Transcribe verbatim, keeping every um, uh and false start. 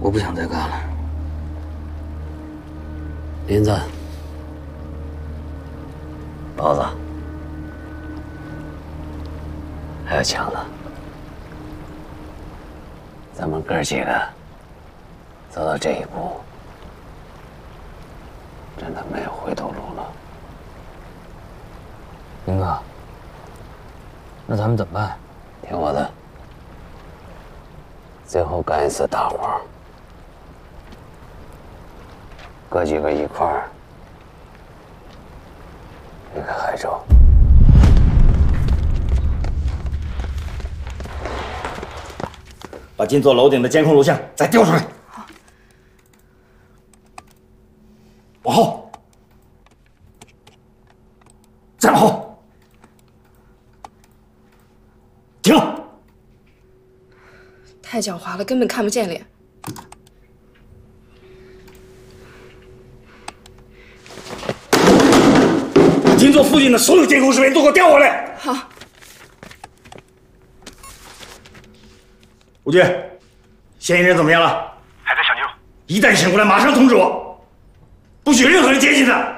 我不想再干了。 林子，包子，还有强子，咱们哥几个走到这一步，真的没有回头路了。 林哥，那咱们怎么办？ 听我的，最后干一次大活，哥几个一块儿离开海州。 把金座楼顶的监控录像再调出来。好。往后，再往后，停！ 太狡猾了，根本看不见脸。 金座附近的所有监控视频都给我调回来。 好。 吴军，嫌疑人怎么样了？ 还在抢救。 一旦醒过来，马上通知我，不许任何人接近他。